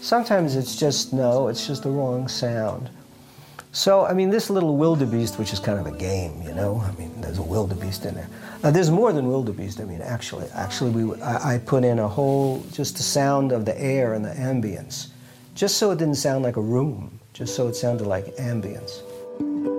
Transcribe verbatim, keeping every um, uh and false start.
Sometimes it's just, no, it's just the wrong sound. So, I mean, this little wildebeest, which is kind of a game, you know? I mean, there's a wildebeest in there. Uh, there's more than wildebeest, I mean, actually. Actually, we, I, I put in a whole, just the sound of the air and the ambience, just so it didn't sound like a room, just so it sounded like ambience.